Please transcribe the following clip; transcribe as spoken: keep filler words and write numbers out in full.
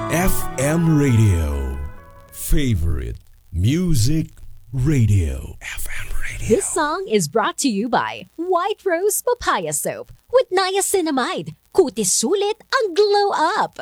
F M Radio. Favorite Music Radio. F M Radio. This song is brought to you by White Rose Papaya Soap with niacinamide. Kutis sulit ang glow up.